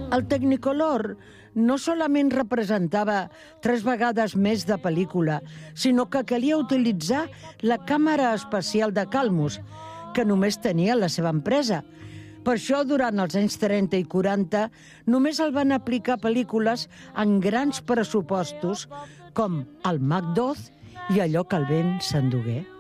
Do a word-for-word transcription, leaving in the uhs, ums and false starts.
El Technicolor no solament representava tres vegades més de pel·lícula, sinó que calia utilitzar la càmera especial de Calmus, que només tenia la seva empresa. Per això, durant els anys trenta i quaranta, només el van aplicar pel·lícules en grans pressupostos, com el Macduff i Allò que el vent s'endugué.